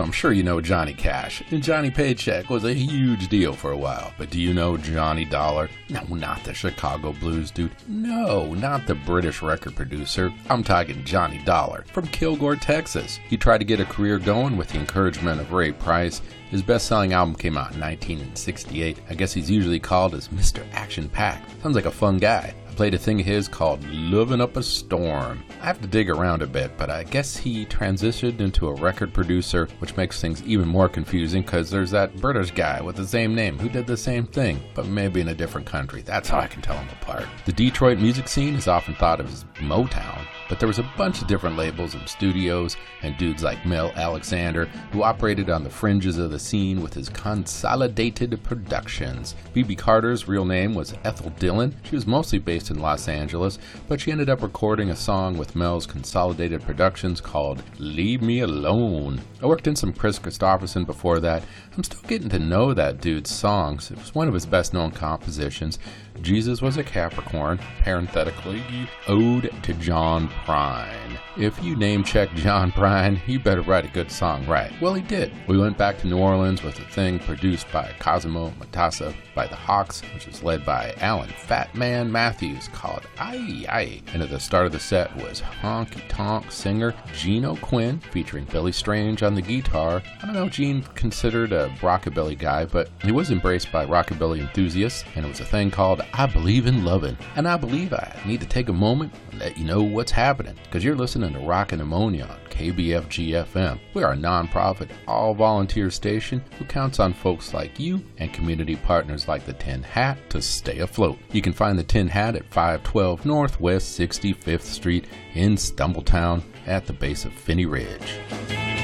so I'm sure you know Johnny Cash. And Johnny Paycheck was a huge deal for a while. But do you know Johnny Dollar? No, not the Chicago blues dude. No, not the British record producer. I'm talking Johnny Dollar from Kilgore, Texas. He tried to get a career going with the encouragement of Ray Price. His best-selling album came out in 1968. I guess he's usually called as Mr. Action Packed. Sounds like a fun guy. I played a thing of his called Lovin' Up a Storm. I have to dig around a bit, but I guess he transitioned into a record producer, which makes things even more confusing because there's that British guy with the same name who did the same thing, but maybe in a different country. That's how I can tell them apart. The Detroit music scene is often thought of as Motown, but there was a bunch of different labels and studios and dudes like Mel Alexander who operated on the fringes of the scene with his Consolidated Productions. B.B. Carter's real name was Ethel Dillon. She was mostly based in Los Angeles, but she ended up recording a song with Mel's Consolidated Productions called Leave Me Alone. I worked in some Chris Christopherson before that. I'm still getting to know that dude's songs. It was one of his best known compositions. Jesus Was a Capricorn, parenthetically, Ode to John Prine. If you name check John Prine, you better write a good song right. Well, he did. We went back to New Orleans with a thing produced by Cosimo Matassa by the Hawks, which was led by Alan Fat Man Matthews, called Aye Aye. And at the start of the set was honky tonk singer Gene O'Quinn, featuring Billy Strange on the guitar. I don't know if Gene considered a rockabilly guy, but he was embraced by rockabilly enthusiasts, and it was a thing called I Believe in Lovin'. And I believe I need to take a moment and let you know what's happening, because you're listening to Rockin' Ammonia on KBFG-FM. We are a non-profit, all-volunteer station who counts on folks like you and community partners like the Tin Hat to stay afloat. You can find the Tin Hat at 512 Northwest 65th Street in Stumbletown at the base of Finney Ridge.